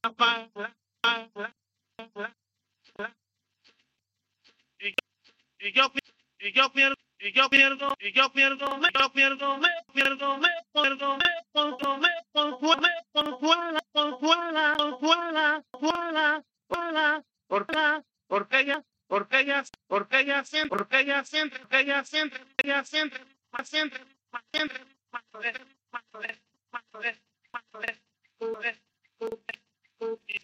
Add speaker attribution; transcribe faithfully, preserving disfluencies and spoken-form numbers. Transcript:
Speaker 1: Y yo, y yo pierdo, y yo pierdo, y yo pierdo, me, yo pierdo, me, pierdo, me, pierdo, me, consuela, me, consuela, consuela, consuela, consuela, consuela, consuela, porque, porque ella, porque ella, porque ella siente, porque ella siente, porque ella siente, ella siente, más siente, más siente, más poder, más poder, más poder, más poder, poder, poder, poder.